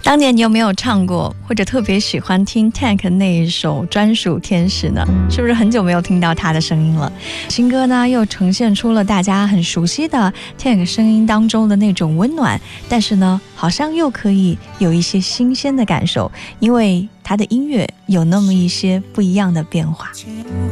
当年你有没有唱过或者特别喜欢听 Tank 那一首专属天使呢？是不是很久没有听到他的声音了？新歌呢又呈现出了大家很熟悉的 Tank 声音当中的那种温暖，但是呢好像又可以有一些新鲜的感受，因为他的音乐有那么一些不一样的变化。